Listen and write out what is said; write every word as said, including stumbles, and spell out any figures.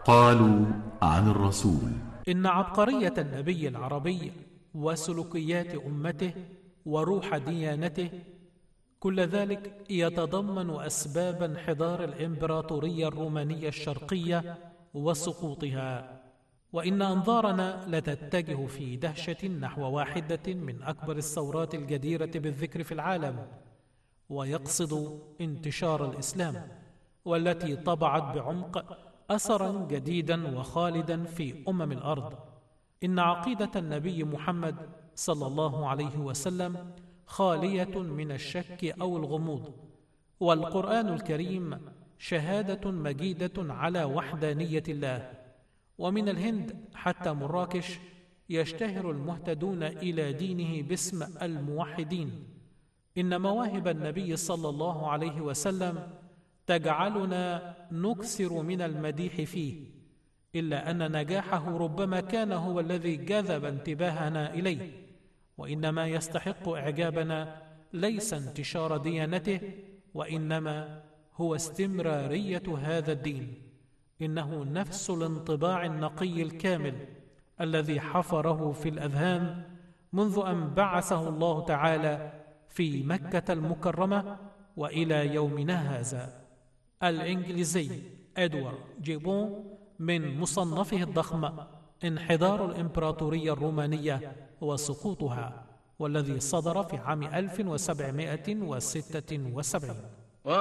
قالوا عن الرسول: إن عبقرية النبي العربي وسلوكيات أمته وروح ديانته كل ذلك يتضمن أسباب انحدار الإمبراطورية الرومانية الشرقية وسقوطها. وإن أنظارنا لتتجه في دهشة نحو واحدة من أكبر الثورات الجديرة بالذكر في العالم، ويقصد انتشار الإسلام، والتي طبعت بعمق أثرا جديدا وخالدا في أمم الأرض. إن عقيدة النبي محمد صلى الله عليه وسلم خالية من الشك أو الغموض، والقرآن الكريم شهادة مجيدة على وحدانية الله. ومن الهند حتى مراكش يشتهر المهتدون إلى دينه باسم الموحدين. إن مواهب النبي صلى الله عليه وسلم تجعلنا نكثر من المديح فيه، إلا أن نجاحه ربما كان هو الذي جذب انتباهنا إليه. وإنما يستحق إعجابنا ليس انتشار ديانته، وإنما هو استمرارية هذا الدين. إنه نفس الانطباع النقي الكامل الذي حفره في الأذهان منذ أن بعثه الله تعالى في مكة المكرمة وإلى يومنا هذا. الإنجليزي إدوارد جيبون من مصنفه الضخم انحدار الإمبراطورية الرومانية وسقوطها، والذي صدر في عام ألف وسبعمائة وستة وسبعين.